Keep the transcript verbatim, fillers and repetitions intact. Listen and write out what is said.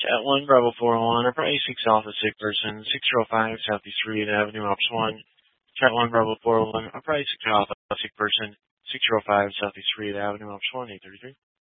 Chat one, Bravo four one, Enterprise six Alpha, sick person, six oh five Southeast Reed Avenue, Ops one. Chat one, Bravo four one, Enterprise six Alpha, sick person, six oh five Southeast Reed Avenue, Ops one, eight thirty-three.